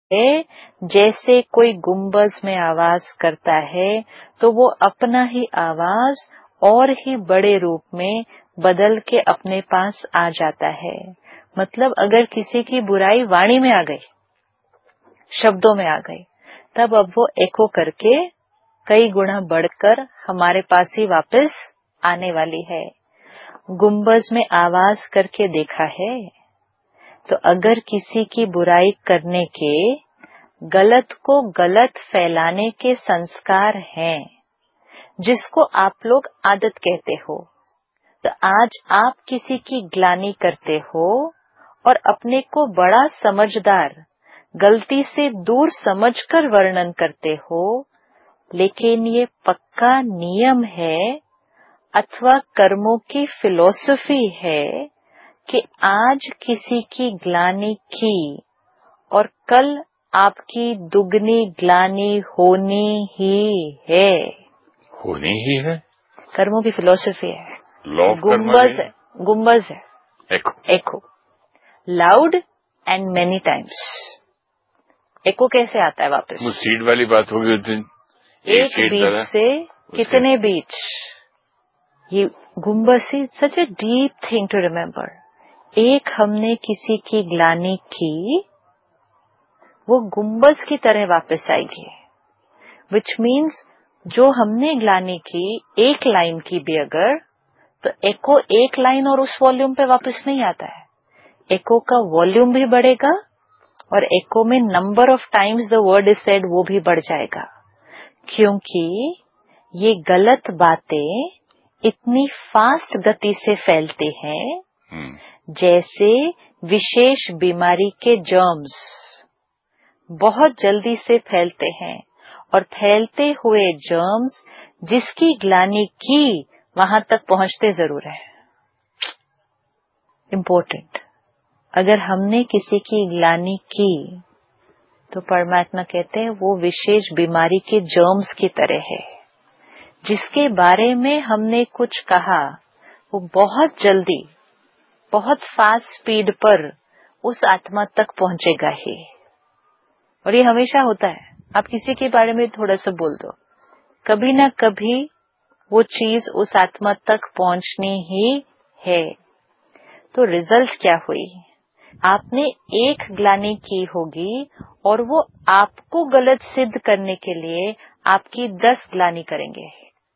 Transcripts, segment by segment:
जैसे कोई गुंबज में आवाज करता है तो वो अपना ही आवाज और ही बड़े रूप में बदल के अपने पास आ जाता है। मतलब अगर किसी की बुराई वाणी में आ गई, शब्दों में आ गई, तब अब वो एको करके कई गुना बढ़कर हमारे पास ही वापस आने वाली है। गुंबज में आवाज करके देखा है तो अगर किसी की बुराई करने के, गलत को गलत फैलाने के संस्कार हैं, जिसको आप लोग आदत कहते हो, तो आज आप किसी की ग्लानि करते हो और अपने को बड़ा समझदार, गलती से दूर समझकर वर्णन करते हो, लेकिन ये पक्का नियम है अथवा कर्मों की फिलॉसफी है कि आज किसी की ग्लानि की और कल आपकी दुगनी ग्लानि होनी ही है। होनी ही है, कर्मों की फिलॉसफी है। लॉ ऑफ गुंबज है, गुंबज है, एको लाउड एंड मेनी टाइम्स। एको कैसे आता है वापस? वो सीड वाली बात होगी उस दिन, एक बीज से कितने बीज। ये गुंबज से सच a deep thing to remember. एक हमने किसी की ग्लानि की, वो गुंबज की तरह वापस आएगी, विच मीन्स जो हमने ग्लानि की एक लाइन की भी अगर, तो एको एक लाइन और उस वॉल्यूम पे वापस नहीं आता है। एको का वॉल्यूम भी बढ़ेगा और एको में number of times the word is said वो भी बढ़ जाएगा, क्योंकि ये गलत बातें इतनी फास्ट गति से फैलते हैं जैसे विशेष बीमारी के जर्म्स बहुत जल्दी से फैलते हैं, और फैलते हुए जर्म्स जिसकी ग्लानि की वहां तक पहुंचते जरूर है। इम्पोर्टेंट। अगर हमने किसी की ग्लानि की तो परमात्मा कहते हैं वो विशेष बीमारी के जर्म्स की तरह है, जिसके बारे में हमने कुछ कहा वो बहुत जल्दी, बहुत फास्ट स्पीड पर उस आत्मा तक पहुंचेगा ही। और ये हमेशा होता है। आप किसी के बारे में थोड़ा सा बोल दो, कभी ना कभी वो चीज उस आत्मा तक पहुंचनी ही है। तो रिजल्ट क्या हुई? आपने एक ग्लानि की होगी और वो आपको गलत सिद्ध करने के लिए आपकी 10 ग्लानि करेंगे।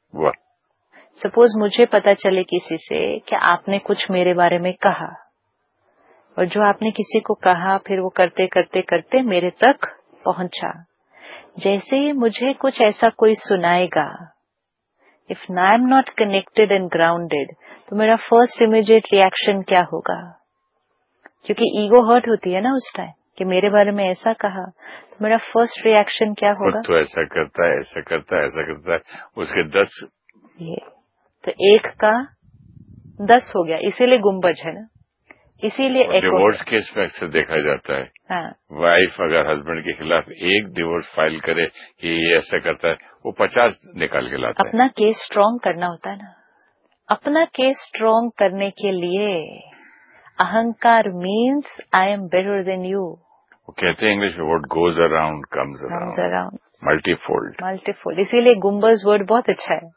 सपोज मुझे पता चले किसी से कि आपने कुछ मेरे बारे में कहा, और जो आपने किसी को कहा फिर वो करते करते करते मेरे तक पहुंचा। जैसे ही मुझे कुछ ऐसा कोई सुनाएगा, if I am not connected and grounded, तो मेरा फर्स्ट इमीडिएट रिएक्शन क्या होगा? क्योंकि ईगो हर्ट होती है ना उस टाइम कि मेरे बारे में ऐसा कहा, तो मेरा फर्स्ट रिएक्शन क्या होगा? तो ऐसा करता है, ऐसा करता है, ऐसा करता है, उसके 10। ये तो एक का 10 हो गया, इसीलिए गुंबज है ना, इसीलिए डिवोर्स केस में अक्सर देखा जाता है। हाँ। वाइफ अगर हस्बैंड के खिलाफ एक डिवोर्स फाइल करे कि ये ऐसा करता है, वो 50 निकाल के लाता है। अपना केस स्ट्रांग करना होता है ना। अपना केस स्ट्रांग करने के लिए अहंकार means I am better than you. वो कहते हैं इंग्लिश में what goes around comes around, multifold. इसीलिए गुंबज वर्ड बहुत अच्छा है।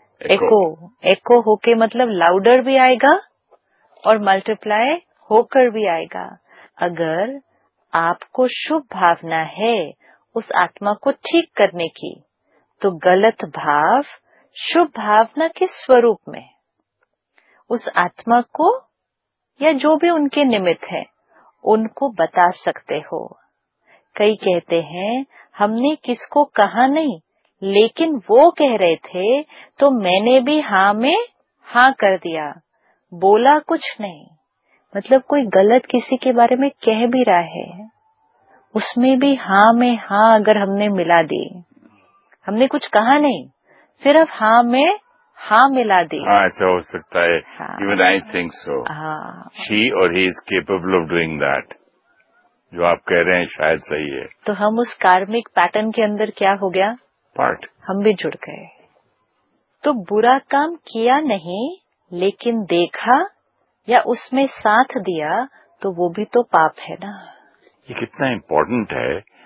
एको होके मतलब लाउडर भी आएगा और मल्टीप्लाई होकर भी आएगा। अगर आपको शुभ भावना है उस आत्मा को ठीक करने की, तो गलत भाव शुभ भावना के स्वरूप में उस आत्मा को या जो भी उनके निमित्त है उनको बता सकते हो। कई कहते हैं हमने किसको कहा नहीं, लेकिन वो कह रहे थे तो मैंने भी हाँ में हाँ कर दिया, बोला कुछ नहीं। मतलब कोई गलत किसी के बारे में कह भी रहा है, उसमें भी हाँ में हाँ अगर हमने मिला दी, हमने कुछ कहा नहीं, सिर्फ हाँ में हाँ मिला दी। हाँ, ऐसा हो सकता है। Even I think so. She और he is capable of doing that. जो आप कह रहे हैं शायद सही है। तो हम उस कार्मिक पैटर्न के अंदर क्या हो गया? पार्ट। हम भी जुड़ गए। तो बुरा काम किया नहीं, लेकिन देखा या उसमें साथ दिया, तो वो भी तो पाप है ना। ये कितना इम्पोर्टेंट है